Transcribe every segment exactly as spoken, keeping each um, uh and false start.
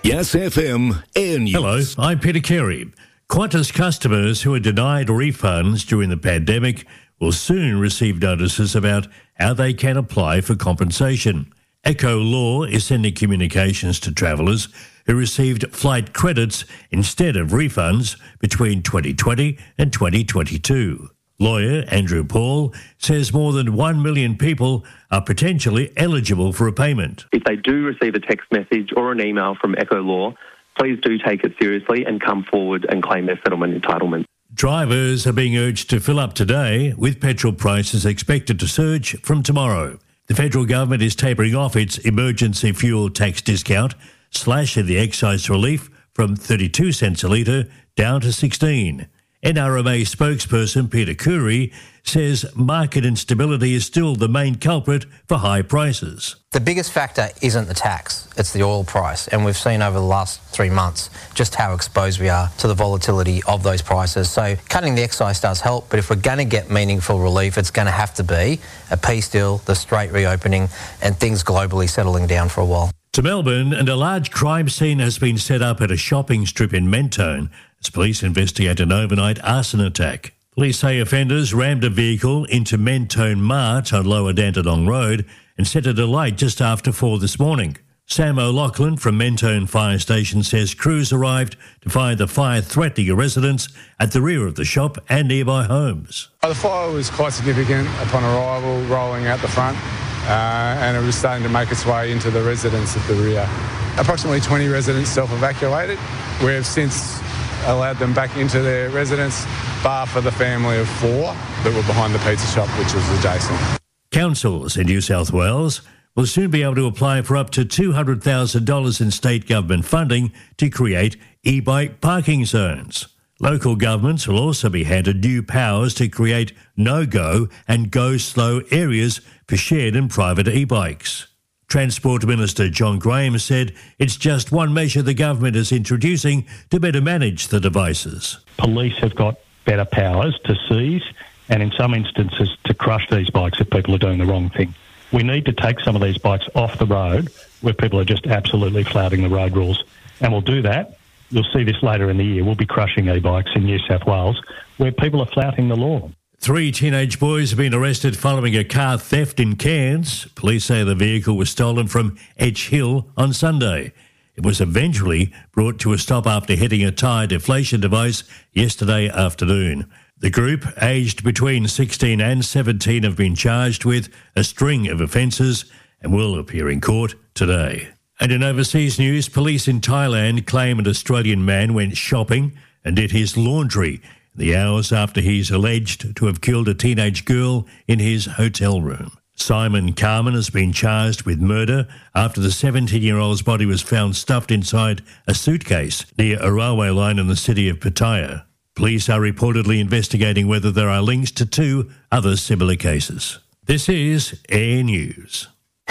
Yes F M Air News. Hello, I'm Peter Carey. Qantas customers who are denied refunds during the pandemic will soon receive notices about how they can apply for compensation. Echo Law is sending communications to travellers who received flight credits instead of refunds between twenty twenty and twenty twenty-two. Lawyer Andrew Paul says more than one million people are potentially eligible for a payment. If they do receive a text message or an email from Echo Law, please do take it seriously and come forward and claim their settlement entitlement. Drivers are being urged to fill up today, with petrol prices expected to surge from tomorrow. The federal government is tapering off its emergency fuel tax discount, slashing the excise relief from thirty-two cents a litre down to sixteen. N R M A spokesperson Peter Curry says market instability is still the main culprit for high prices. The biggest factor isn't the tax, it's the oil price. And we've seen over the last three months just how exposed we are to the volatility of those prices. So cutting the excise does help, but if we're going to get meaningful relief, it's going to have to be a peace deal, the straight reopening, and things globally settling down for a while. To Melbourne, and a large crime scene has been set up at a shopping strip in Mentone as police investigate an overnight arson attack. Police say offenders rammed a vehicle into Mentone Mart on Lower Dandenong Road and set it alight just after four this morning. Sam O'Loughlin from Mentone Fire Station says crews arrived to find the fire threatening a residence at the rear of the shop and nearby homes. The fire was quite significant upon arrival, rolling out the front, uh, and it was starting to make its way into the residence at the rear. Approximately twenty residents self-evacuated. We have since allowed them back into their residence, bar for the family of four that were behind the pizza shop, which was adjacent. Councils in New South Wales will soon be able to apply for up to two hundred thousand dollars in state government funding to create e-bike parking zones. Local governments will also be handed new powers to create no-go and go-slow areas for shared and private e-bikes. Transport Minister John Graham said it's just one measure the government is introducing to better manage the devices. Police have got better powers to seize and in some instances to crush these bikes if people are doing the wrong thing. We need to take some of these bikes off the road where people are just absolutely flouting the road rules. And we'll do that. You'll see this later in the year. We'll be crushing e-bikes in New South Wales where people are flouting the law. Three teenage boys have been arrested following a car theft in Cairns. Police say the vehicle was stolen from Edge Hill on Sunday. It was eventually brought to a stop after hitting a tyre deflation device yesterday afternoon. The group, aged between sixteen and seventeen, have been charged with a string of offences and will appear in court today. And in overseas news, police in Thailand claim an Australian man went shopping and did his laundry the hours after he's alleged to have killed a teenage girl in his hotel room. Simon Carman has been charged with murder after the seventeen-year-old's body was found stuffed inside a suitcase near a railway line in the city of Pattaya. Police are reportedly investigating whether there are links to two other similar cases. This is Air News.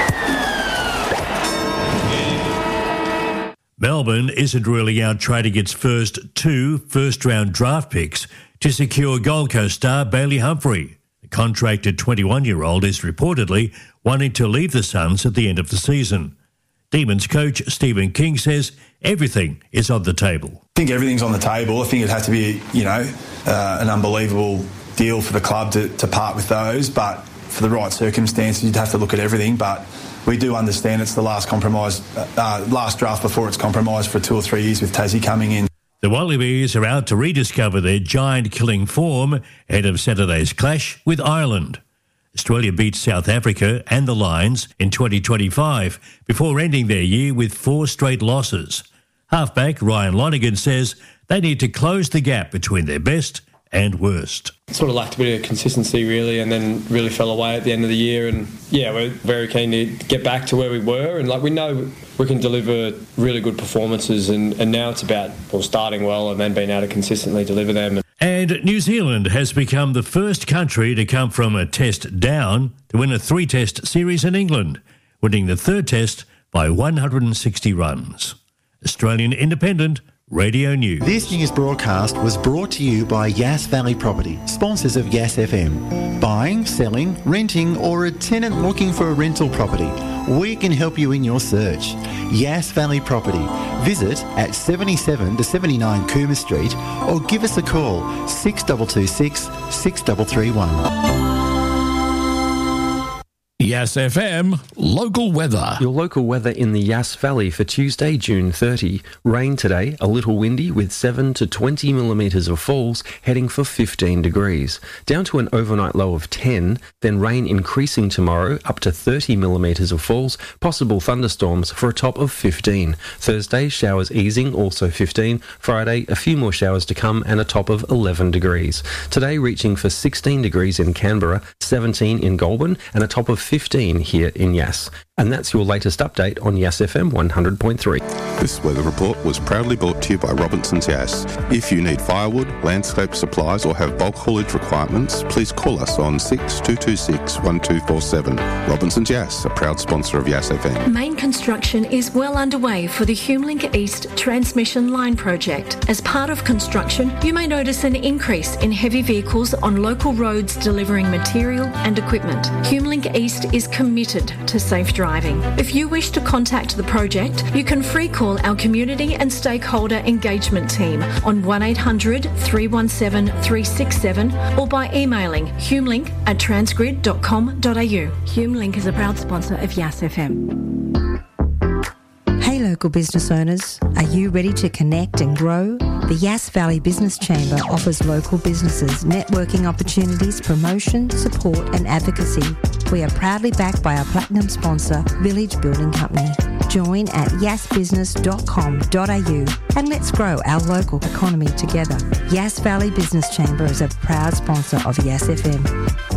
Melbourne isn't ruling out trading its first two first-round draft picks to secure Gold Coast star Bailey Humphrey. The contracted twenty-one-year-old is reportedly wanting to leave the Suns at the end of the season. Demons coach Stephen King says everything is on the table. I think everything's on the table. I think it has to be, you know, uh, an unbelievable deal for the club to, to part with those, but for the right circumstances, you'd have to look at everything. But we do understand it's the last compromise, uh, last draft before it's compromised for two or three years with Tassie coming in. The Wallabies are out to rediscover their giant-killing form ahead of Saturday's clash with Ireland. Australia beat South Africa and the Lions in twenty twenty-five before ending their year with four straight losses. Halfback Ryan Lonergan says they need to close the gap between their best and worst. Sort of lacked a bit of consistency really, and then really fell away at the end of the year. And yeah, we're very keen to get back to where we were, and like we know we can deliver really good performances, and, and now it's about well starting well and then being able to consistently deliver them. And New Zealand has become the first country to come from a test down to win a three-test series in England, winning the third test by one hundred sixty runs. Australian Independent, Radio News. This news broadcast was brought to you by Yass Valley Property, sponsors of Yass F M. Buying, selling, renting, or a tenant looking for a rental property, we can help you in your search. Yass Valley Property. Visit at seventy-seven to seventy-nine Coomer Street or give us a call six two two six, six three three one. Yass F M, local weather. Your local weather in the Yass Valley for Tuesday, June thirtieth. Rain today, a little windy with seven to twenty millimetres of falls, heading for fifteen degrees. Down to an overnight low of ten, then rain increasing tomorrow, up to thirty millimetres of falls, possible thunderstorms for a top of fifteen. Thursday, showers easing, also fifteen. Friday, a few more showers to come and a top of eleven degrees. Today, reaching for sixteen degrees in Canberra, seventeen in Goulburn, and a top of fifteen here in Yass. And that's your latest update on Yass F M one hundred point three. This weather report was proudly brought to you by Robinson's Yass. If you need firewood, landscape supplies or have bulk haulage requirements, please call us on six two two six, one two four seven. Robinson's Yass, a proud sponsor of Yass F M. Main construction is well underway for the Humelink East transmission line project. As part of construction, you may notice an increase in heavy vehicles on local roads delivering material and equipment. Humelink East is committed to safe driving. If you wish to contact the project, you can free call our community and stakeholder engagement team on one eight hundred, three one seven, three six seven or by emailing humelink at transgrid dot com dot a u. Humelink is a proud sponsor of Yass F M. Hey local business owners, are you ready to connect and grow? The Yass Valley Business Chamber offers local businesses networking opportunities, promotion, support and advocacy. We are proudly backed by our platinum sponsor, Village Building Company. Join at yass business dot com dot a u and let's grow our local economy together. Yass Valley Business Chamber is a proud sponsor of Yass F M.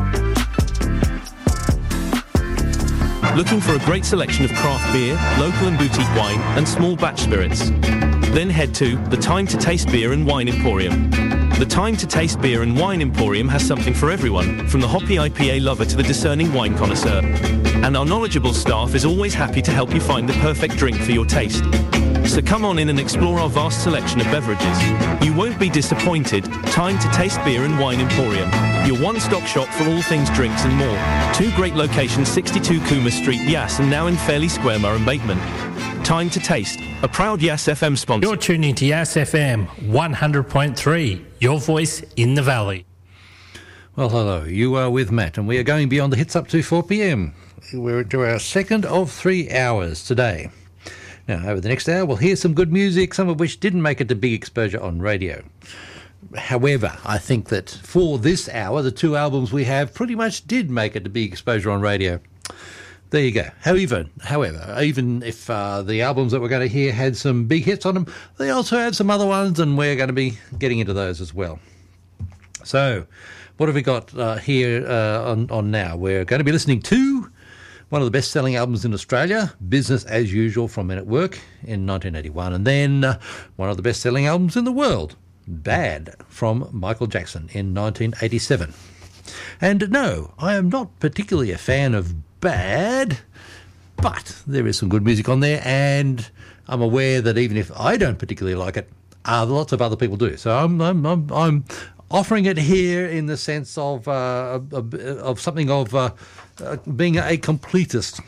Looking for a great selection of craft beer, local and boutique wine and small batch spirits? Then head to the Time to Taste Beer and Wine Emporium. The Time to Taste Beer and Wine Emporium has something for everyone, from the hoppy I P A lover to the discerning wine connoisseur. And our knowledgeable staff is always happy to help you find the perfect drink for your taste. So come on in and explore our vast selection of beverages. You won't be disappointed. Time to Taste Beer and Wine Emporium, your one-stop shop for all things drinks and more. Two great locations, sixty-two Coomer Street, Yass, and now in Fairley Square, Murray Bateman. Time to Taste, a proud Yass F M sponsor. You're tuning to Yass F M one hundred point three, your voice in the valley. Well, hello, you are with Matt, and we are going beyond the hits up to four p.m. We're into our second of three hours today. Now, over the next hour, we'll hear some good music, some of which didn't make it to big exposure on radio. However, I think that for this hour, the two albums we have pretty much did make it to big exposure on radio. There you go. However, however, even if uh, the albums that we're going to hear had some big hits on them, they also had some other ones, and we're going to be getting into those as well. So, what have we got uh, here uh, on, on now? We're going to be listening to one of the best-selling albums in Australia, Business As Usual from Men at Work in nineteen eighty-one, and then uh, one of the best-selling albums in the world, Bad, from Michael Jackson in nineteen eighty-seven. And no, I am not particularly a fan of Bad, but there is some good music on there, and I'm aware that even if I don't particularly like it, uh, lots of other people do. So I'm I'm I'm, I'm offering it here in the sense of uh, of, of something of uh, uh, being a completist.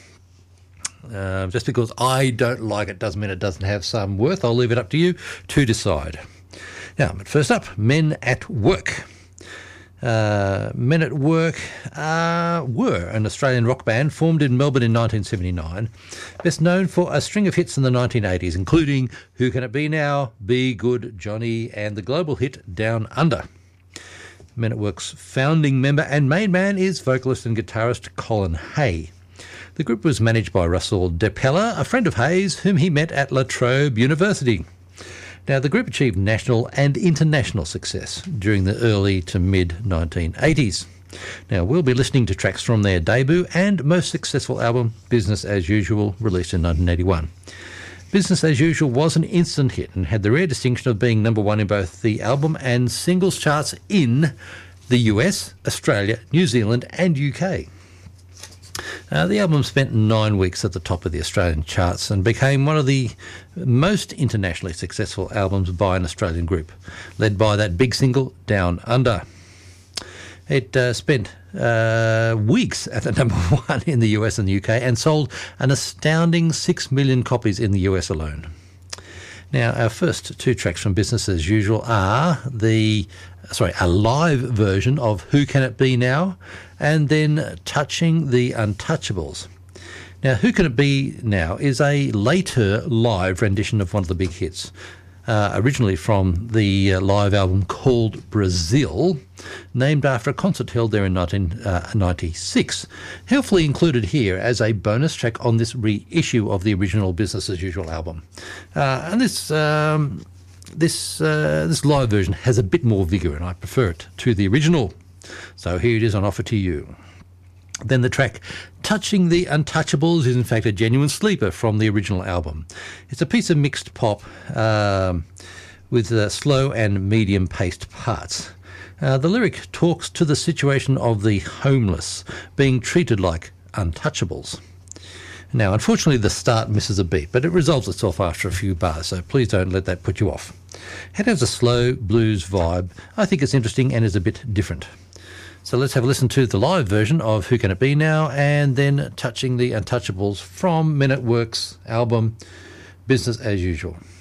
Uh, just because I don't like it doesn't mean it doesn't have some worth. I'll leave it up to you to decide. Now, but first up, Men at Work. Uh, Men at Work uh, were an Australian rock band formed in Melbourne in nineteen seventy-nine, best known for a string of hits in the nineteen eighties, including Who Can It Be Now, Be Good Johnny, and the global hit Down Under. Men at Work's founding member and main man is vocalist and guitarist Colin Hay. The group was managed by Russell DePella, a friend of Hay's, whom he met at La Trobe University. Now, the group achieved national and international success during the early to mid nineteen eighties. Now, we'll be listening to tracks from their debut and most successful album, Business As Usual, released in nineteen eighty-one. Business As Usual was an instant hit and had the rare distinction of being number one in both the album and singles charts in the U S, Australia, New Zealand and U K. Uh, the album spent nine weeks at the top of the Australian charts and became one of the most internationally successful albums by an Australian group, led by that big single, Down Under. It uh, spent uh, weeks at the number one in the U S and the U K and sold an astounding six million copies in the U S alone. Now, our first two tracks from Business As Usual are the, sorry, a live version of Who Can It Be Now, and then Touching the Untouchables. Now, Who Can It Be Now is a later live rendition of one of the big hits, uh, originally from the uh, live album called Brazil, named after a concert held there in nineteen ninety-six, helpfully included here as a bonus track on this reissue of the original Business As Usual album. Uh, and this um, this uh, this live version has a bit more vigour, and I prefer it to the original. So here it is on offer to you. Then the track Touching the Untouchables is in fact a genuine sleeper from the original album. It's a piece of mixed pop um, with uh, slow and medium-paced parts. Uh, the lyric talks to the situation of the homeless being treated like untouchables. Now, unfortunately, the start misses a beat, but it resolves itself after a few bars, so please don't let that put you off. It has a slow blues vibe. I think it's interesting and is a bit different. So let's have a listen to the live version of Who Can It Be Now, and then Touching the Untouchables from Men at Work's album Business As Usual.